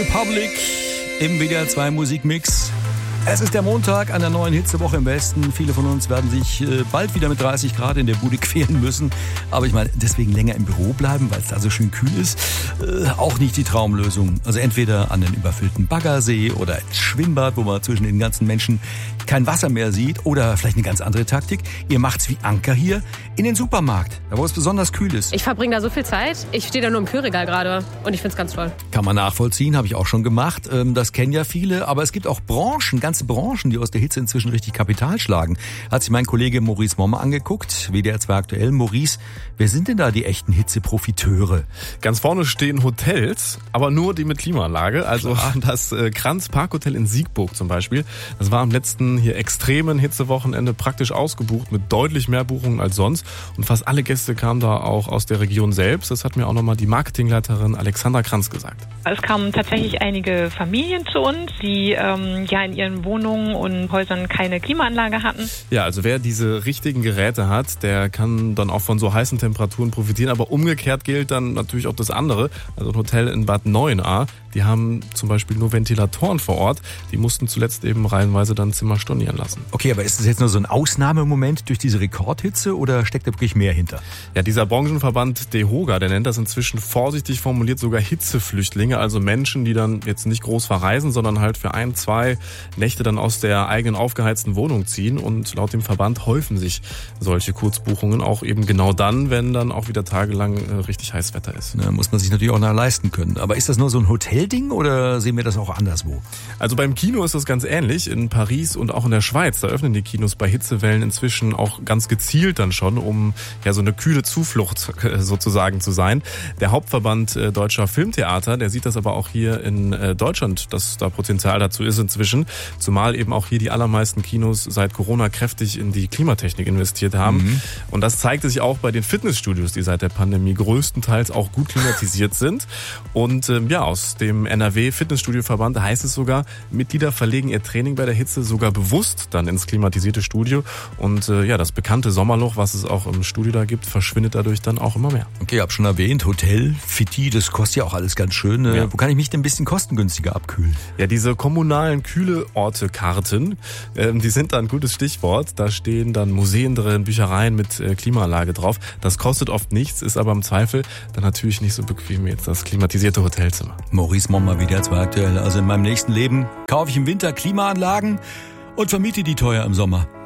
Republic im WDR 2 Musikmix. Es ist der Montag einer neuen Hitzewoche im Westen. Viele von uns werden sich bald wieder mit 30 Grad in der Bude quälen müssen. Aber ich meine, deswegen länger im Büro bleiben, weil es da so schön kühl ist, auch nicht die Traumlösung. Also entweder an den überfüllten Baggersee oder ins Schwimmbad, wo man zwischen den ganzen Menschen kein Wasser mehr sieht. Oder vielleicht eine ganz andere Taktik. Ihr macht's wie Anker hier in den Supermarkt, da wo es besonders kühl ist. Ich verbringe da so viel Zeit. Ich stehe da nur im Kühlregal gerade und ich find's ganz toll. Kann man nachvollziehen, habe ich auch schon gemacht. Das kennen ja viele. Aber es gibt auch ganze Branchen, die aus der Hitze inzwischen richtig Kapital schlagen. Hat sich mein Kollege Maurice Mommer angeguckt, WDR 2 aktuell. Maurice, wer sind denn da die echten Hitzeprofiteure? Ganz vorne stehen Hotels, aber nur die mit Klimaanlage. Also das Kranz Parkhotel in Siegburg zum Beispiel. Das war am letzten hier extremen Hitzewochenende praktisch ausgebucht mit deutlich mehr Buchungen als sonst. Und fast alle Gäste kamen da auch aus der Region selbst. Das hat mir auch nochmal die Marketingleiterin Alexandra Kranz gesagt. Es kamen tatsächlich einige Familien zu uns, die in ihren Wohnungen und Häusern keine Klimaanlage hatten. Ja, also wer diese richtigen Geräte hat, der kann dann auch von so heißen Temperaturen profitieren. Aber umgekehrt gilt dann natürlich auch das andere. Also ein Hotel in Bad Neuenahr, die haben zum Beispiel nur Ventilatoren vor Ort. Die mussten zuletzt eben reihenweise dann Zimmer stornieren lassen. Okay, aber ist das jetzt nur so ein Ausnahmemoment durch diese Rekordhitze oder steckt da wirklich mehr hinter? Ja, dieser Branchenverband DEHOGA, der nennt das inzwischen vorsichtig formuliert sogar Hitzeflüchtlinge. Also Menschen, die dann jetzt nicht groß verreisen, sondern halt für 1-2 Nächte dann aus der eigenen aufgeheizten Wohnung ziehen. Und laut dem Verband häufen sich solche Kurzbuchungen auch eben genau dann, wenn dann auch wieder tagelang richtig heiß Wetter ist. Da muss man sich natürlich auch noch leisten können. Aber ist das nur so ein Hotelding oder sehen wir das auch anderswo? Also beim Kino ist das ganz ähnlich. In Paris und auch in der Schweiz, da öffnen die Kinos bei Hitzewellen inzwischen auch ganz gezielt dann schon, um ja so eine kühle Zuflucht sozusagen zu sein. Der Hauptverband Deutscher Filmtheater, der sieht das aber auch hier in Deutschland, dass da Potenzial dazu ist inzwischen. Zumal eben auch hier die allermeisten Kinos seit Corona kräftig in die Klimatechnik investiert haben. Mhm. Und das zeigte sich auch bei den Fitnessstudios, die seit der Pandemie größtenteils auch gut klimatisiert sind. Und aus dem NRW-Fitnessstudio-Verband heißt es sogar, Mitglieder verlegen ihr Training bei der Hitze sogar bewusst dann ins klimatisierte Studio. Und das bekannte Sommerloch, was es auch im Studio da gibt, verschwindet dadurch dann auch immer mehr. Okay, ich habe schon erwähnt, Hotel, Fitti, das kostet ja auch alles ganz schön. Ja. Wo kann ich mich denn ein bisschen kostengünstiger abkühlen? Ja, diese kommunalen Kühleorte-Karten, die sind da ein gutes Stichwort. Da stehen dann Museen drin, Büchereien mit Klimaanlage drauf. Das kostet oft nichts, ist aber im Zweifel dann natürlich nicht so bequem wie jetzt das klimatisierte Hotelzimmer. Maurice Mommer, WDR 2 aktuell. Also in meinem nächsten Leben kaufe ich im Winter Klimaanlagen und vermiete die teuer im Sommer.